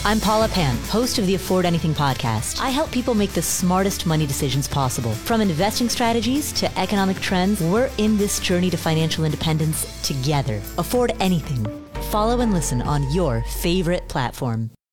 I'm Paula Pant, host of the Afford Anything podcast. I help people make the smartest money decisions possible. From investing strategies to economic trends, we're in this journey to financial independence together. Afford Anything. Follow and listen on your favorite platform.